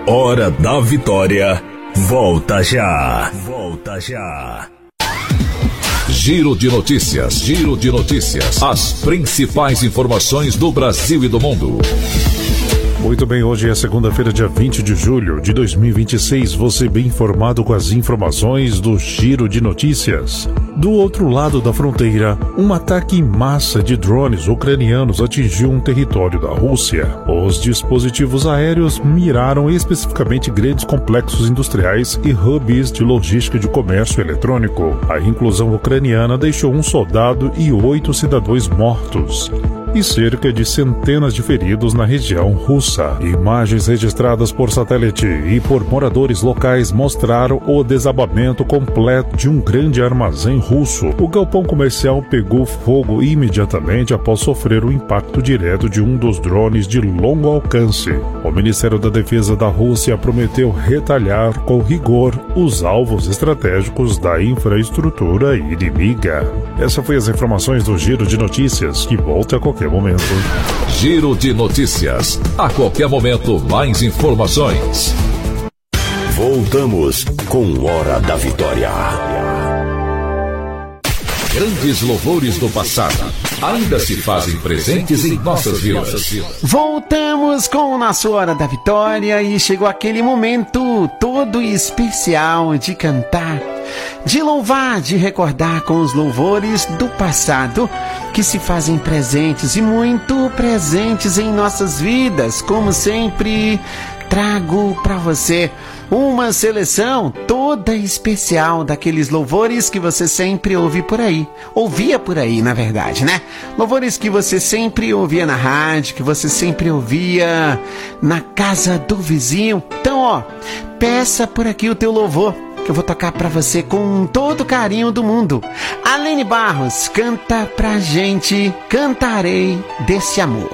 Hora da Vitória. Volta já. Volta já. Giro de notícias. Giro de notícias. As principais informações do Brasil e do mundo. Muito bem, hoje é segunda-feira, dia 20 de julho de 2026. Você bem informado com as informações do Giro de Notícias. Do outro lado da fronteira, um ataque em massa de drones ucranianos atingiu um território da Rússia. Os dispositivos aéreos miraram especificamente grandes complexos industriais e hubs de logística de comércio eletrônico. A inclusão ucraniana deixou um soldado e 8 cidadãos mortos e cerca de centenas de feridos na região russa. Imagens registradas por satélite e por moradores locais mostraram o desabamento completo de um grande armazém russo. O galpão comercial pegou fogo imediatamente após sofrer o impacto direto de um dos drones de longo alcance. O Ministério da Defesa da Rússia prometeu retalhar com rigor os alvos estratégicos da infraestrutura inimiga. Essas foram as informações do Giro de Notícias, que volta a qualquer momento. Giro de Notícias. A qualquer momento, mais informações. Voltamos com Hora da Vitória. Grandes louvores do passado ainda se fazem presentes em nossas vidas. Voltamos com o nosso Hora da Vitória e chegou aquele momento todo especial de cantar, de louvar, de recordar com os louvores do passado que se fazem presentes e muito presentes em nossas vidas. Como sempre, trago para você uma seleção toda especial daqueles louvores que você sempre ouve por aí. Ouvia por aí, na verdade, né? Louvores que você sempre ouvia na rádio, que você sempre ouvia na casa do vizinho. Então, ó, peça por aqui o teu louvor, que eu vou tocar pra você com todo o carinho do mundo. Aline Barros, canta pra gente, Cantarei desse Amor.